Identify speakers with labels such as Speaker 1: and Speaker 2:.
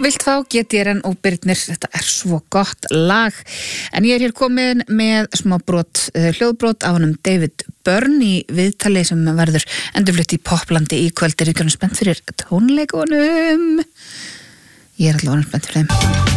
Speaker 1: Vilt fá GTRN og Birnir, þetta svo gott lag. En ég hér komin með smá hljóðbrot af honum David Byrne í viðtali sem verður endurflutt í Poplandi í kvöld. Er ykkur spennt fyrir tónleikunum? Ég allavega spennt fyrir þeim.